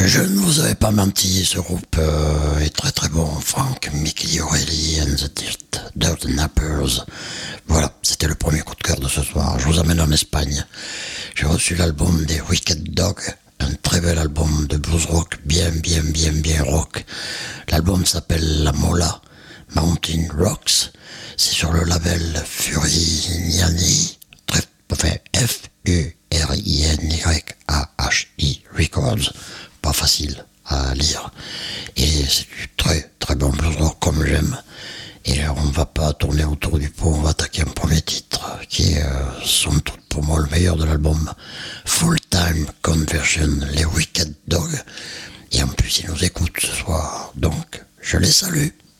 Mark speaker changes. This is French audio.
Speaker 1: Je ne vous avais pas menti, ce groupe est très très bon. Frank, Mickey O'Reilly and the Dirt Nappers. Voilà, c'était le premier coup de cœur de ce soir. Je vous amène en Espagne. J'ai reçu l'album des Wicked Dog, un très bel album de blues rock, bien rock. L'album s'appelle La Mola, Mountain Rocks. C'est sur le label Furiani, F-U-R-I-N-Y-A-H-I Records. Pas facile à lire. Et c'est du très très bon blues rock comme j'aime. Et on va pas tourner autour du pot, on va attaquer un premier titre qui est, somme toute pour moi, le meilleur de l'album. Full Time Conversion, les Wicked Dog. Et en plus, ils nous écoutent ce soir. Donc, je les salue.